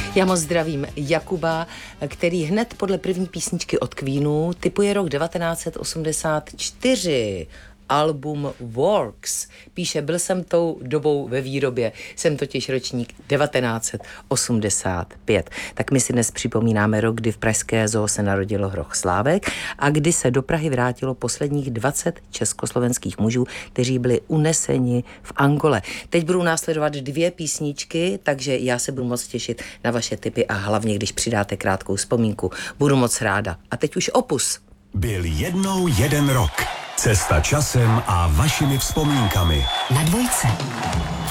Já moc zdravím Jakuba, který hned podle první písničky od Queenu tipuje rok 1984. Album Works. Píše, byl jsem tou dobou ve výrobě. Jsem totiž ročník 1985. Tak my si dnes připomínáme rok, kdy v pražské zoo se narodilo Hroch Slávek a kdy se do Prahy vrátilo posledních 20 československých mužů, kteří byli uneseni v Angole. Teď budou následovat 2 písničky, takže já se budu moc těšit na vaše tipy a hlavně, když přidáte krátkou vzpomínku. Budu moc ráda. A teď už opus. Byl jednou jeden rok. Cesta časem a vašimi vzpomínkami. Na dvojce.